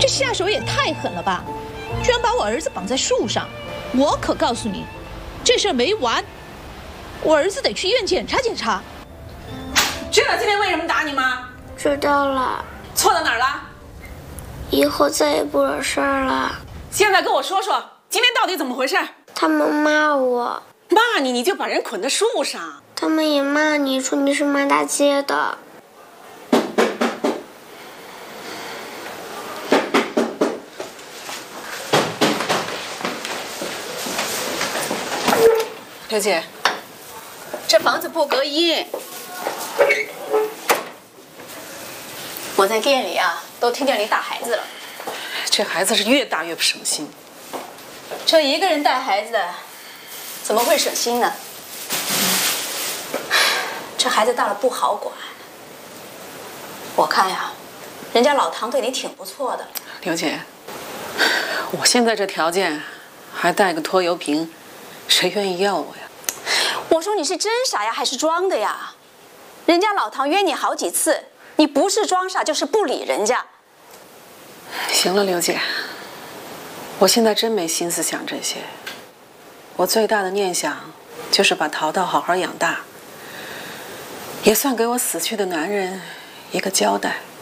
这下手也太狠了吧！居然把我儿子绑在树上，我可告诉你，这事儿没完，我儿子得去医院检查检查。 知道今天为什么打你吗？ 知道了。 错到哪儿了？ 以后再也不惹事儿了。 现在跟我说说，今天到底怎么回事？ 他们骂我。 骂你，你就把人捆在树上。 他们也骂你，说你是骂大街的。 刘姐，这房子不隔音。我在店里啊，都听见你打孩子了。 这孩子是越大越不省心。 这一个人带孩子，怎么会省心呢？这孩子大了不好管。我看呀，人家老唐对你挺不错的。 刘姐，我现在这条件，还带个拖油瓶，谁愿意要我呀？ 我说你是真傻呀，还是装的呀？人家老唐约你好几次，你不是装傻就是不理人家。 行了，刘姐，我现在真没心思想这些。我最大的念想就是把淘淘好好养大，也算给我死去的男人一个交代。